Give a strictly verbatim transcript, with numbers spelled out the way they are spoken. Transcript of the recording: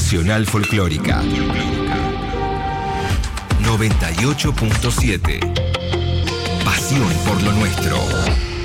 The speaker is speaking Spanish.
Nacional Folclórica noventa y ocho punto siete. Pasión por lo nuestro.